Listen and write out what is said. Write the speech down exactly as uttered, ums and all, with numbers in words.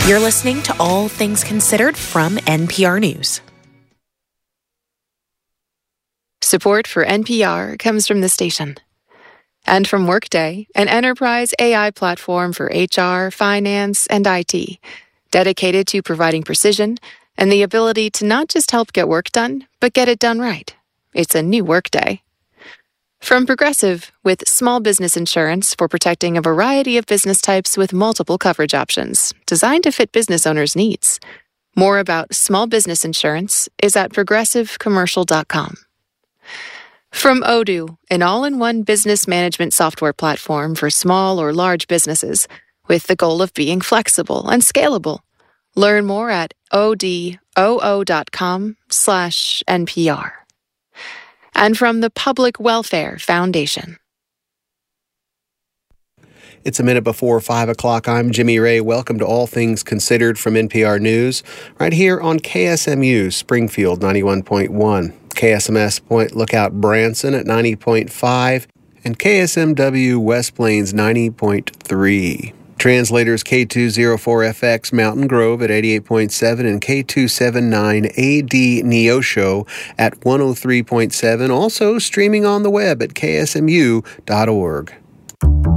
You're listening to All Things Considered from N P R News. Support for N P R comes from the station. And from Workday, an enterprise A I platform for H R, finance, and I T, dedicated to providing precision and the ability to not just help get work done, but get it done right. It's a new Workday. From Progressive, with small business insurance for protecting a variety of business types with multiple coverage options, designed to fit business owners' needs. More about small business insurance is at progressive commercial dot com. From Odoo, an all-in-one business management software platform for small or large businesses, with the goal of being flexible and scalable. Learn more at odoo.com slash NPR. And from the Public Welfare Foundation. It's a minute before five o'clock. I'm Jimmy Ray. Welcome to All Things Considered from N P R News, right here on K S M U Springfield ninety-one point one, K S M S Point Lookout Branson at ninety point five, and K S M W West Plains ninety point three. Translators K two oh four F X Mountain Grove at eighty-eight point seven and K two seventy-nine A D Neosho at one oh three point seven. Also streaming on the web at K S M U dot org.